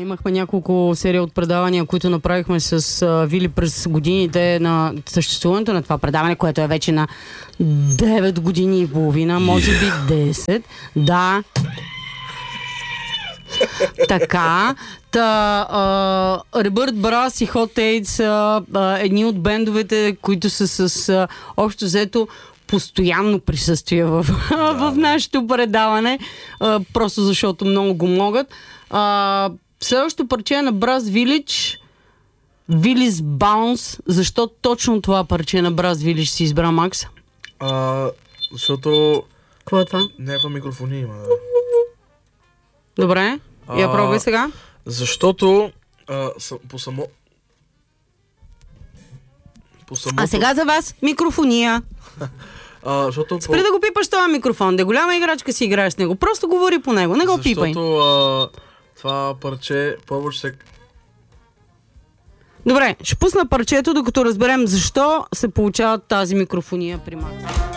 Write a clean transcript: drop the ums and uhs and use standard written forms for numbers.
имахме няколко серии от предавания, които направихме с Вили през годините на съществуването на това предаване, което е вече на 9 години и половина, може би 10. Да. Така. Ребърт Брас и Hot Eight са едни от бендовете, които са с общо взето постоянно присъствие в нашето предаване, просто защото много го могат. Следващото парче е на Brass Village, Willis Bounce. Защо точно това парче на Brass Village си избра, Макс? Защото... Какво е това? Някаква микрофония има. Добре, я пробвай сега. Защото по самото... А сега за вас микрофония. Спри да го пипаш това микрофон. Да голяма играчка си играеш с него. Просто говори по него. Не го пипай. Защото това парче повече се... Добре, ще пусна парчето, докато разберем защо се получава тази микрофония при Макс.